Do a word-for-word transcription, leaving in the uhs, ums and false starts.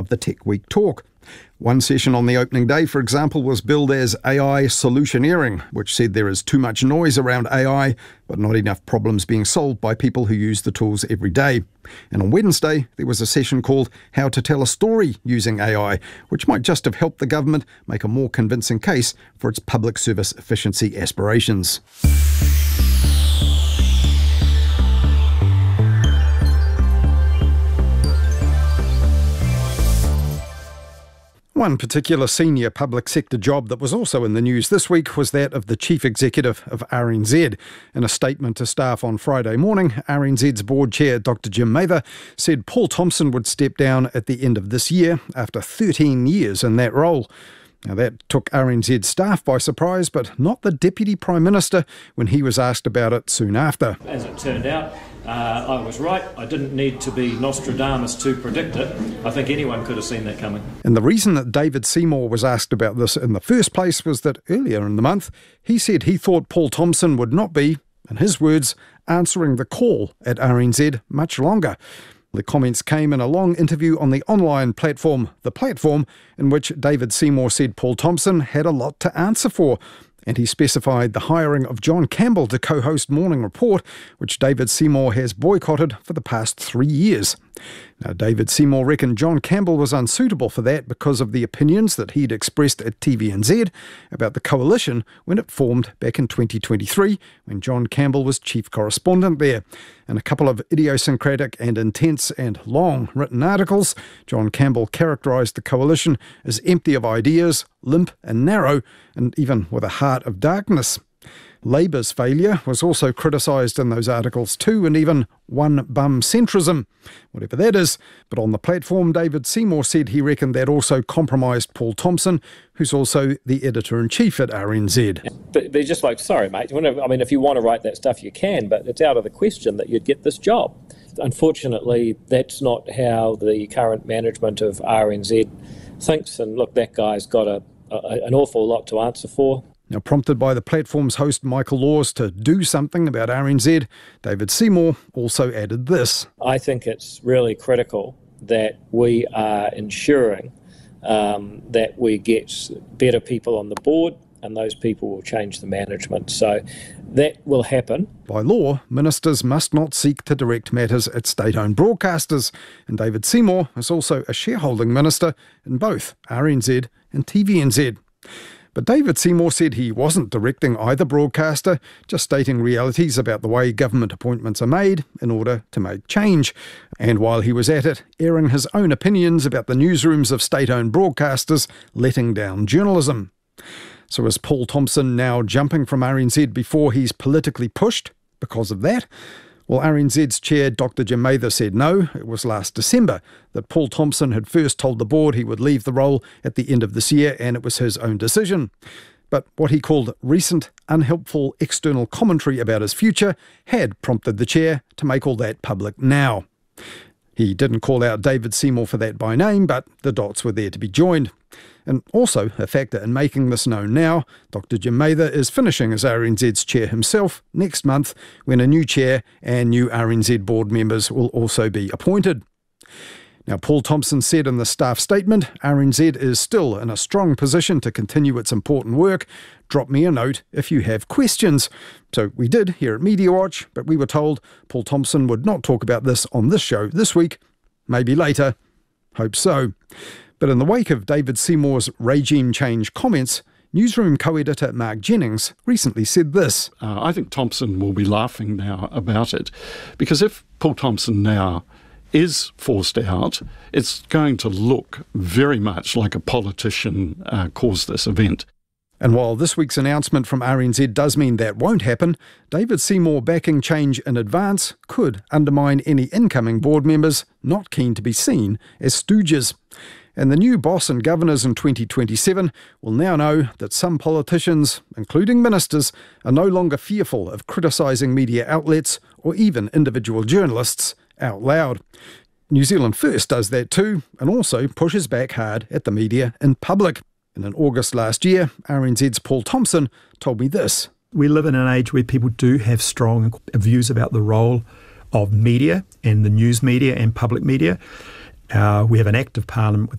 the Tech Week talk. One session on the opening day, for example, was billed as A I solutioneering, which said there is too much noise around A I, but not enough problems being solved by people who use the tools every day. And on Wednesday, there was a session called How to Tell a Story Using A I, which might just have helped the government make a more convincing case for its public service efficiency aspirations. One particular senior public sector job that was also in the news this week was that of the Chief Executive of R N Z. In a statement to staff on Friday morning, R N Z's board chair, Doctor Jim Mather, said Paul Thompson would step down at the end of this year after thirteen years in that role. Now, that took R N Z staff by surprise, but not the Deputy Prime Minister when he was asked about it soon after. As it turned out, uh, I was right. I didn't need to be Nostradamus to predict it. I think anyone could have seen that coming. And the reason that David Seymour was asked about this in the first place was that earlier in the month, he said he thought Paul Thompson would not be, in his words, answering the call at R N Z much longer. The comments came in a long interview on the online platform, The Platform, in which David Seymour said Paul Thompson had a lot to answer for. And he specified the hiring of John Campbell to co-host Morning Report, which David Seymour has boycotted for the past three years. Now, David Seymour reckoned John Campbell was unsuitable for that because of the opinions that he'd expressed at T V N Z about the coalition when it formed back in twenty twenty-three, when John Campbell was chief correspondent there. In a couple of idiosyncratic and intense and long written articles, John Campbell characterised the coalition as empty of ideas, limp and narrow, and even with a heart of darkness. Labour's failure was also criticised in those articles too, and even one-bum centrism, whatever that is. But on the platform, David Seymour said he reckoned that also compromised Paul Thompson, who's also the editor-in-chief at R N Z. But they're just like, sorry, mate, I mean, if you want to write that stuff, you can, but it's out of the question that you'd get this job. Unfortunately, that's not how the current management of R N Z thinks, and look, that guy's got a, a an awful lot to answer for. Now, prompted by the platform's host Michael Laws to do something about R N Z, David Seymour also added this. I think it's really critical that we are ensuring um, that we get better people on the board, and those people will change the management. So that will happen. By law, ministers must not seek to direct matters at state-owned broadcasters, and David Seymour is also a shareholding minister in both R N Z and T V N Z. But David Seymour said he wasn't directing either broadcaster, just stating realities about the way government appointments are made in order to make change. And while he was at it, airing his own opinions about the newsrooms of state-owned broadcasters letting down journalism. So is Paul Thompson now jumping from R N Z before he's politically pushed because of that? Well, R N Z's chair, Doctor Jim Mather, said no. It was last December that Paul Thompson had first told the board he would leave the role at the end of this year, and it was his own decision. But what he called recent, unhelpful external commentary about his future had prompted the chair to make all that public now. He didn't call out David Seymour for that by name, but the dots were there to be joined. And also a factor in making this known now, Doctor Jim Mather is finishing as R N Z's chair himself next month, when a new chair and new R N Z board members will also be appointed. Now, Paul Thompson said in the staff statement, R N Z is still in a strong position to continue its important work. Drop me a note if you have questions. So we did here at Media Watch, but we were told Paul Thompson would not talk about this on this show this week. Maybe later. Hope so. But in the wake of David Seymour's regime change comments, newsroom co-editor Mark Jennings recently said this. Uh, I think Thompson will be laughing now about it, because if Paul Thompson now is forced out, it's going to look very much like a politician uh, caused this event. And while this week's announcement from R N Z does mean that won't happen, David Seymour backing change in advance could undermine any incoming board members not keen to be seen as stooges. And the new boss and governors in twenty twenty-seven will now know that some politicians, including ministers, are no longer fearful of criticising media outlets or even individual journalists out loud. New Zealand First does that too, and also pushes back hard at the media in public. And in August last year, R N Z's Paul Thompson told me this. We live in an age where people do have strong views about the role of media and the news media and public media. Uh, we have an active parliament with